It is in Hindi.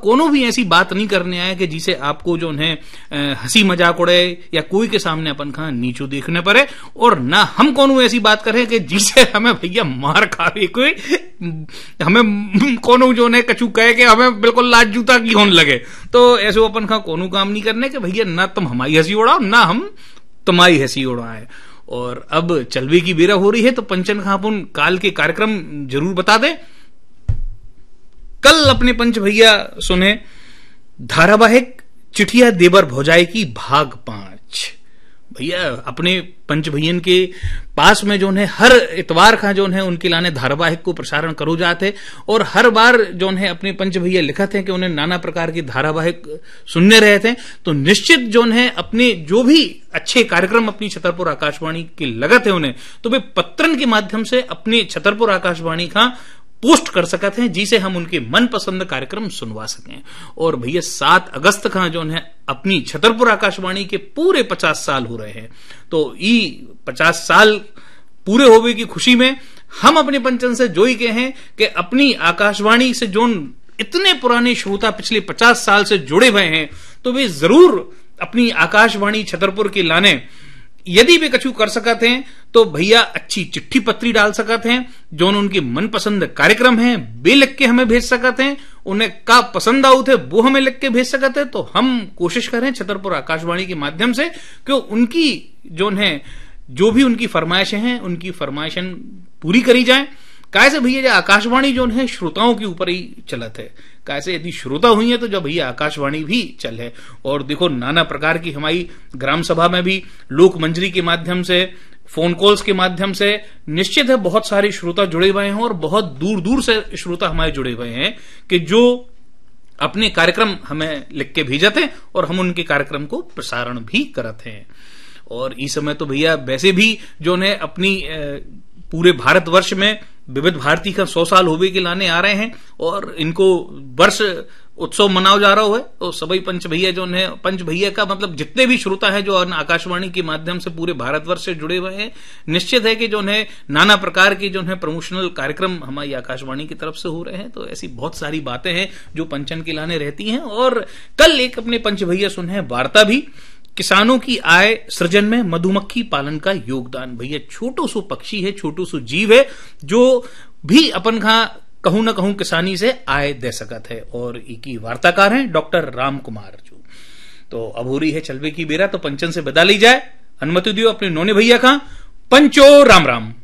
कोनो भी ऐसी बात नहीं करने आए कि जिसे आपको जो है हंसी मजाक उड़े या कोई के सामने अपन खा नीचू देखने पड़े, और ना हम कोनो ऐसी बात करें कि जिसे हमें भैया मार खावे कोई, हमें कोनो जो है कछु कहे कि हमें बिल्कुल लाज जूता की होने लगे। तो ऐसे अपन खा कोनो काम नहीं करने के भैया ना तुम हमारी हंसी उड़ाओ ना हम तुम्हारी हंसी उड़ाए। और अब चलवे की बेरा हो रही है तो पंचन खापुन काल के कार्यक्रम जरूर बता दे। कल अपने पंच भैया सुने धारावाहिक चिठिया देवर भौजाई की भाग 5। भैया अपने पंच भैयन के पास में जो है हर इतवार का जो है उनके लाने धारावाहिक को प्रसारण करो जाते, और हर बार जो है अपने पंच भैया लिखते हैं कि उन्हें नाना प्रकार की धारावाहिक सुनने रहे थे। तो निश्चित जो है अपने जो भी अच्छे कार्यक्रम अपनी छतरपुर आकाशवाणी के लगत है उन्हें, तो वे पत्रन के माध्यम से अपने छतरपुर आकाशवाणी का पोस्ट कर सकते हैं जिसे हम उनके मनपसंद कार्यक्रम सुनवा सकें। और भैया 7 अगस्त का जो है अपनी छतरपुर आकाशवाणी के पूरे 50 साल हो रहे हैं। तो ई 50 साल पूरे होने की खुशी में हम अपने पंचन से जो ही कहे कि अपनी आकाशवाणी से जो इतने पुराने श्रोता पिछले 50 साल से जुड़े हुए हैं, तो वे जरूर अपनी आकाशवाणी छतरपुर के लाने यदि वे कछु कर सकते हैं तो भैया अच्छी चिट्ठी पत्री डाल सकते हैं, जो उनके मनपसंद कार्यक्रम हैं वे लिख के हमें भेज सकते हैं, उन्हें का पसंद आउट है वो हमें लिख के भेज सकते हैं। तो हम कोशिश करें छतरपुर आकाशवाणी के माध्यम से कि उनकी जो है जो भी उनकी फरमाइशें हैं उनकी फरमाइशें पूरी करी जाए। कैसे भैया आकाशवाणी जो है श्रोताओं के ऊपर ही चलत है, कैसे यदि श्रोता हुई है तो जब भैया आकाशवाणी भी चल है। और देखो नाना प्रकार की हमारी ग्राम सभा में भी लोक मंजरी के माध्यम से, फोन कॉल्स के माध्यम से निश्चित है बहुत सारे श्रोता जुड़े हुए हैं, और बहुत दूर दूर से श्रोता हमारे जुड़े हुए हैं कि जो अपने कार्यक्रम हमें लिख के भेजते हैं और हम उनके कार्यक्रम को प्रसारण भी करते हैं। और इस समय तो भैया वैसे भी जो है अपनी पूरे भारतवर्ष में विविध भारती का 100 साल होवे के लाने आ रहे हैं, और इनको वर्ष उत्सव मनाओ जा रहा है। तो सभी पंच भैया जो है, पंच भैया का मतलब जितने भी श्रोता है जो आकाशवाणी के माध्यम से पूरे भारतवर्ष से जुड़े हुए हैं, निश्चित है कि जो है नाना प्रकार के जो है प्रमोशनल कार्यक्रम हमारी आकाशवाणी की तरफ से हो रहे हैं। तो ऐसी बहुत सारी बातें हैं जो पंचन के लाने रहती हैं। और कल एक अपने पंच भैया सुने वार्ता भी, किसानों की आय सृजन में मधुमक्खी पालन का योगदान। भैया छोटो सो पक्षी है, छोटो सो जीव है जो भी अपन का कहूं न कहूं किसानी से आय दे सकत है। और इनकी वार्ताकार हैं डॉक्टर राम कुमार जो। तो अब हो रही है चलवे की बेरा, तो पंचन से बदा ली जाए। अनुमति दियो अपने नोने भैया का। पंचो राम राम।